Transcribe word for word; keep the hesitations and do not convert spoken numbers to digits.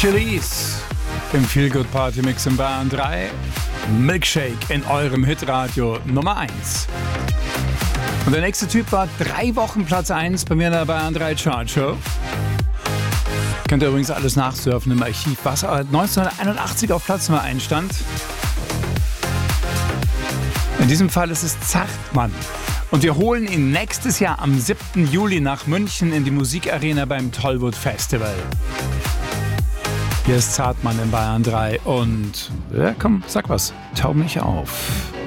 Chili's im Feel Good Party Mix in Bayern drei. Milkshake in eurem Hitradio Nummer eins. Und der nächste Typ war drei Wochen Platz eins bei mir in der Bayern drei Chart Show. Könnt ihr übrigens alles nachsurfen im Archiv, was neunzehnhunderteinundachtzig auf Platz Nummer eins stand. In diesem Fall ist es Zartmann. Und wir holen ihn nächstes Jahr am siebten Juli nach München in die Musikarena beim Tollwood Festival. Hier ist Zartmann in Bayern drei und ja, komm, sag was, tau mich auf.